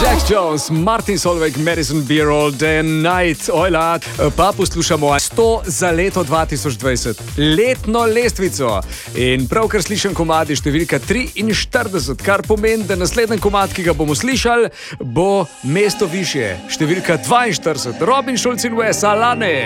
Jack Jones, Martin Solveig, Madison Beer All Day and Night. Ojla, pa poslušamo 100 za leto 2020. Letno lestvico. In pravkar slišim komadi številka 43, kar pomeni, da naslednji komad, ki ga bomo slišali, bo mesto višje. Številka 42. Robin Schulz in Wes, Alane.